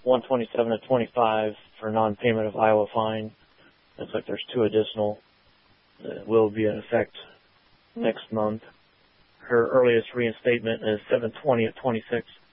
127 of 25 for non-payment of Iowa fine. Looks like there's 2 additional that will be in effect next month. Her earliest reinstatement is 7/20 of 26.